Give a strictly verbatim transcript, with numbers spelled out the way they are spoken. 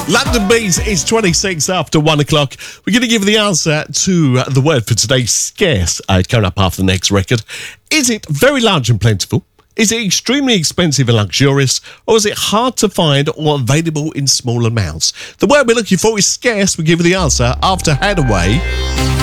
London Bees is twenty-six after one o'clock. We're going to give you the answer to the word for today, scarce. Uh, coming up after the next record. Is it very large and plentiful? Is it extremely expensive and luxurious? Or is it hard to find or available in small amounts? The word we're looking for is scarce. We'll give you the answer after Hadaway.